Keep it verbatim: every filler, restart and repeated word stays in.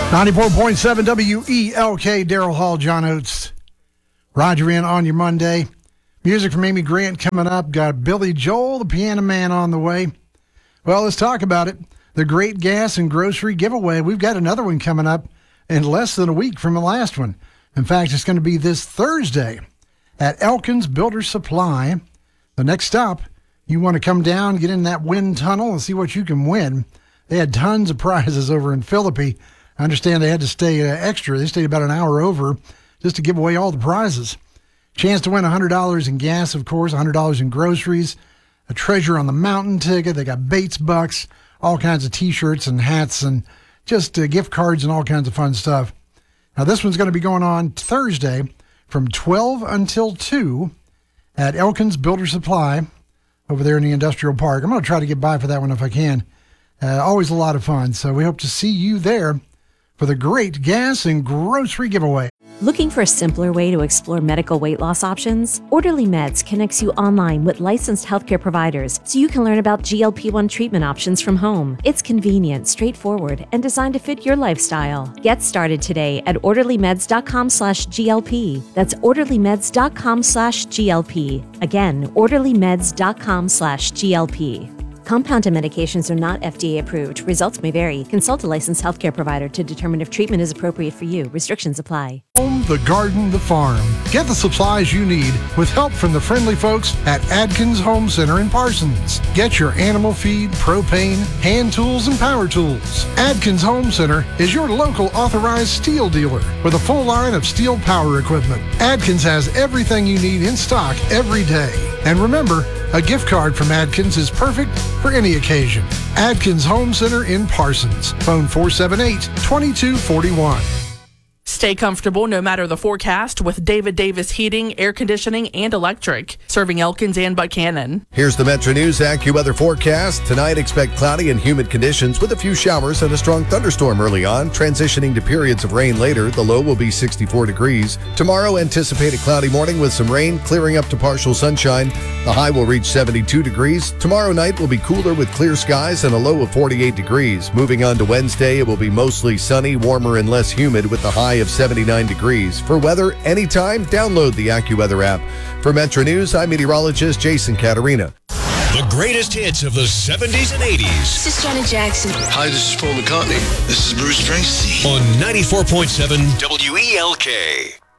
ninety-four point seven W E L K, Daryl Hall, John Oates, Roger in on your Monday. Music from Amy Grant coming up. Got Billy Joel, the Piano Man, on the way. Well, let's talk about it. The Great Gas and Grocery Giveaway. We've got another one coming up in less than a week from the last one. In fact, it's going to be this Thursday at Elkins Builder Supply. The next stop, you want to come down, get in that wind tunnel, and see what you can win. They had tons of prizes over in Philippi. I understand they had to stay uh, extra. They stayed about an hour over just to give away all the prizes. Chance to win one hundred dollars in gas, of course, one hundred dollars in groceries, a Treasure on the Mountain ticket. They got Bates Bucks, all kinds of T-shirts and hats, and just uh, gift cards and all kinds of fun stuff. Now, this one's going to be going on Thursday from twelve until two at Elkins Builder Supply over there in the Industrial Park. I'm going to try to get by for that one if I can. Uh, always a lot of fun, so we hope to see you there for the Great Gas and Grocery Giveaway. Looking for a simpler way to explore medical weight loss options? Orderly Meds connects you online with licensed healthcare providers so you can learn about G L P one treatment options from home. It's convenient, straightforward, and designed to fit your lifestyle. Get started today at orderlymeds.com slash GLP. That's orderlymeds.com slash GLP. Again, orderlymeds.com slash GLP. Compounded medications are not F D A approved. Results may vary. Consult a licensed healthcare provider to determine if treatment is appropriate for you. Restrictions apply. Home, the garden, the farm. Get the supplies you need with help from the friendly folks at Adkins Home Center in Parsons. Get your animal feed, propane, hand tools, and power tools. Adkins Home Center is your local authorized steel dealer with a full line of steel power equipment. Adkins has everything you need in stock every day. And remember, a gift card from Adkins is perfect for any occasion. Adkins Home Center in Parsons. Phone four seven eight, two two four one. Stay comfortable no matter the forecast with David Davis Heating, Air Conditioning, and Electric, serving Elkins and Buchanan. Here's the Metro News AccuWeather forecast. Tonight, expect cloudy and humid conditions with a few showers and a strong thunderstorm early on, transitioning to periods of rain later. The low will be sixty-four degrees. Tomorrow, anticipate a cloudy morning with some rain, clearing up to partial sunshine. The high will reach seventy-two degrees. Tomorrow night will be cooler with clear skies and a low of forty-eight degrees. Moving on to Wednesday, it will be mostly sunny, warmer, and less humid with the high of seventy-nine degrees. For weather anytime, download the AccuWeather app. For Metro News, I'm meteorologist Jason Caterina. The greatest hits of the seventies and eighties. This is Janet Jackson. Hi, this is Paul McCartney. This is Bruce Springsteen. On ninety-four point seven W E L K.